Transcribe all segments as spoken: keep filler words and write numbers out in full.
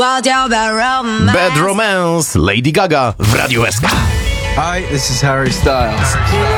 Bad Romance, Lady Gaga w Radiu S K. Hi, this is Harry Styles.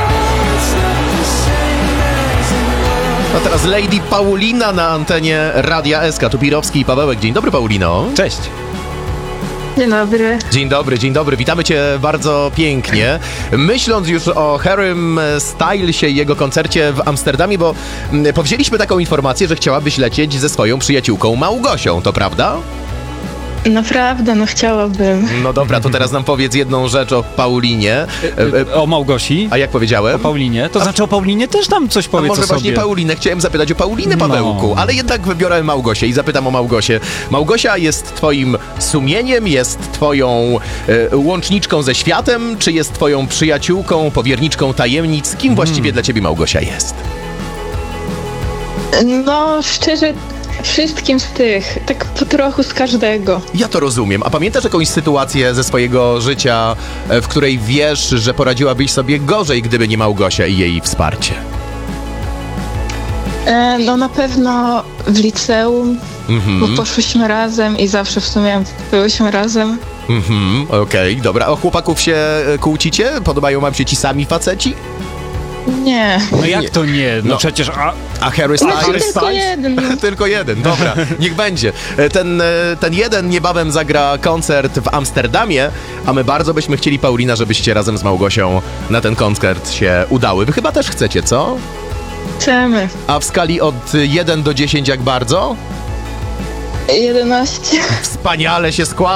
A teraz Lady Paulina na antenie Radia S K. Tu Pirowski i Pawełek. Dzień dobry, Paulino. Cześć. Dzień dobry. Dzień dobry, dzień dobry. Witamy cię bardzo pięknie. Myśląc już o Harrym Stylesie i jego koncercie w Amsterdamie, bo mm, powzięliśmy taką informację, że chciałabyś lecieć ze swoją przyjaciółką Małgosią, to prawda? Naprawdę, no chciałabym. No dobra, to teraz nam powiedz jedną rzecz o Paulinie. E, e, O Małgosi, A jak powiedziałem? o Paulinie. To znaczy o Paulinie też tam coś A powiedz może o właśnie sobie. Paulinę? Chciałem zapytać o Paulinę, Pawełku, No. ale jednak wybiorę Małgosię i zapytam o Małgosię. Małgosia jest twoim sumieniem, jest twoją e, łączniczką ze światem, czy jest twoją przyjaciółką, powierniczką tajemnic? Kim właściwie dla ciebie Małgosia jest? No, szczerze, wszystkim z tych. Tak po trochu z każdego. Ja to rozumiem. A pamiętasz jakąś sytuację ze swojego życia, e, w której wiesz, że poradziłabyś sobie gorzej, gdyby nie Małgosia i jej wsparcie? E, no na pewno w liceum, Mhm. bo poszłyśmy razem i zawsze w sumie byłyśmy razem. Mhm, okej, dobra. O chłopaków się e, kłócicie? Podobają wam się ci sami faceci? Nie. No jak to nie? No, No. przecież... A, A Harry Znaczy Styles? tylko jeden. No. Tylko jeden, dobra, niech będzie. Ten, ten jeden niebawem zagra koncert w Amsterdamie, a my bardzo byśmy chcieli, Paulina, żebyście razem z Małgosią na ten koncert się udały. Wy chyba też chcecie, co? Chcemy. A w skali od jeden do dziesięciu jak bardzo? jedenaście. Wspaniale się składa.